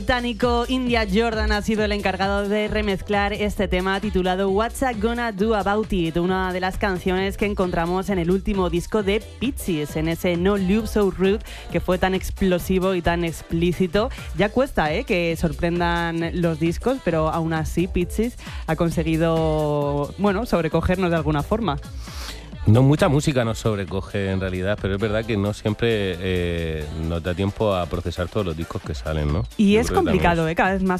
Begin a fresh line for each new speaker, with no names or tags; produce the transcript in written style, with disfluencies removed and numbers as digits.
Británico India Jordan ha sido el encargado de remezclar este tema titulado What's I Gonna Do About It, una de las canciones que encontramos en el último disco de Pixies, en ese No Loop So Rude que fue tan explosivo y tan explícito. Ya cuesta que sorprendan los discos, pero aún así Pixies ha conseguido, sobrecogernos de alguna forma.
No, mucha música nos sobrecoge en realidad, pero es verdad que no siempre nos da tiempo a procesar todos los discos que salen, ¿no?
Y
Yo
es
creo que
complicado,
también
cada vez más